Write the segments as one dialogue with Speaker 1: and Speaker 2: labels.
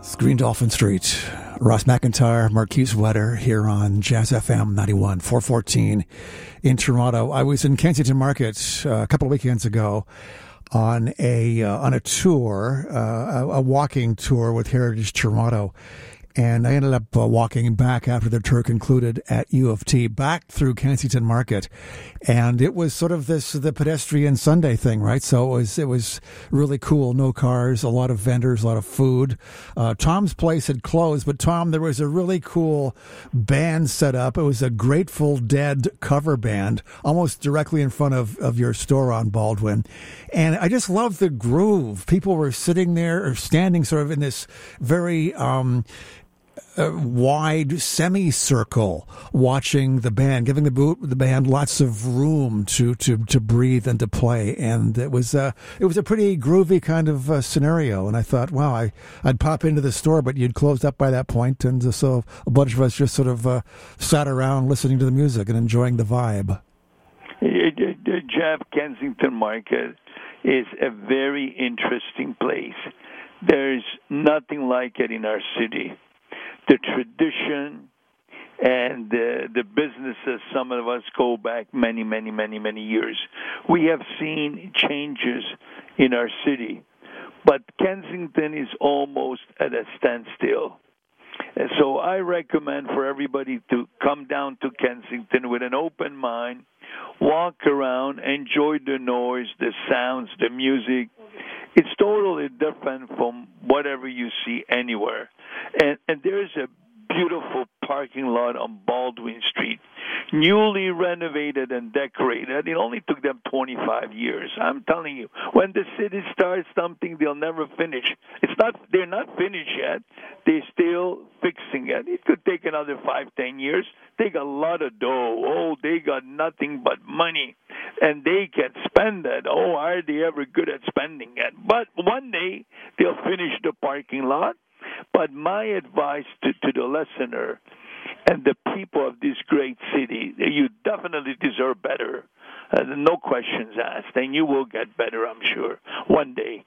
Speaker 1: Green Dolphin Street. Ross McIntyre, Marquise Wetter here on Jazz FM 91, 414 in Toronto. I was in Kensington Market a couple of weekends ago on a tour, a walking tour with Heritage Toronto. And I ended up walking back after the tour concluded at U of T, back through Kensington Market. And it was sort of the pedestrian Sunday thing, right? So it was really cool. No cars, a lot of vendors, a lot of food. Tom's place had closed, but Tom, there was a really cool band set up. It was a Grateful Dead cover band, almost directly in front of your store on Baldwin. And I just loved the groove. People were sitting there or standing sort of in this very wide semicircle watching the band, giving the band lots of room to breathe and to play. And it was a pretty groovy kind of scenario. And I thought, wow, I'd pop into the store, but you'd closed up by that point. And so a bunch of us just sort of sat around listening to the music and enjoying the vibe.
Speaker 2: Jeff, Kensington Market is a very interesting place. There's nothing like it in our city. The tradition and the businesses, some of us go back many, many, many, many years. We have seen changes in our city, but Kensington is almost at a standstill. And so I recommend for everybody to come down to Kensington with an open mind, walk around, enjoy the noise, the sounds, the music. It's totally different from whatever you see anywhere. And there's a beautiful parking lot on Baldwin Street, newly renovated and decorated. It only took them 25 years. I'm telling you, when the city starts something, they'll never finish. They're not finished yet. They're still fixing it. It could take another 5-10 years. They got a lot of dough. Oh, they got nothing but money. And they can spend it. Oh, are they ever good at spending it? But one day, they'll finish the parking lot. But my advice to the listener and the people of this great city, you definitely deserve better. No questions asked. And you will get better, I'm sure, one day.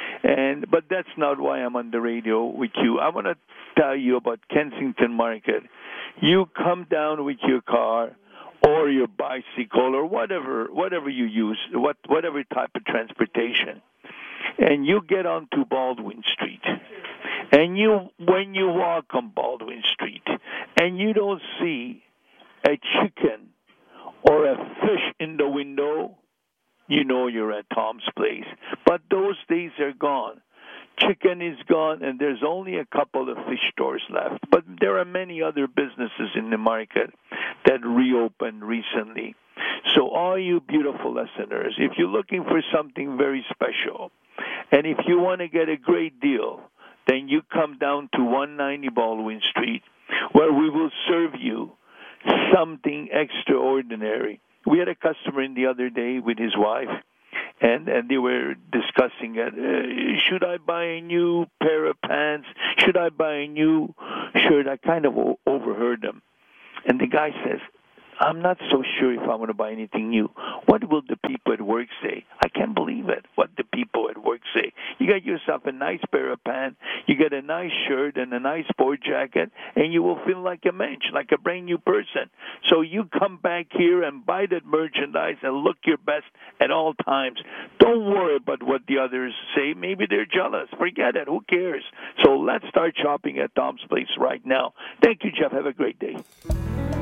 Speaker 2: But that's not why I'm on the radio with you. I want to tell you about Kensington Market. You come down with your car or your bicycle or whatever you use, whatever type of transportation, and you get onto Baldwin Street. And when you walk on Baldwin Street and you don't see a chicken or a fish in the window, you know you're at Tom's place. But those days are gone. Chicken is gone, and there's only a couple of fish stores left. But there are many other businesses in the market that reopened recently. So all you beautiful listeners, if you're looking for something very special, and if you want to get a great deal, then you come down to 190 Baldwin Street, where we will serve you something extraordinary. We had a customer in the other day with his wife, and they were discussing it. Should I buy a new pair of pants? Should I buy a new shirt? I kind of overheard them. And the guy says, I'm not so sure if I'm going to buy anything new. What will the people at work say? I can't believe it, what the people at work say. You get yourself a nice pair of pants, you get a nice shirt and a nice sport jacket, and you will feel like a mensch, like a brand new person. So you come back here and buy that merchandise and look your best at all times. Don't worry about what the others say. Maybe they're jealous. Forget it. Who cares? So let's start shopping at Tom's Place right now. Thank you, Jeff. Have a great day.